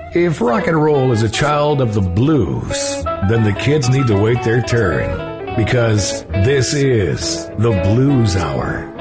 If rock and roll is a child of the blues, then the kids need to wait their turn, because this is the Blues Hour.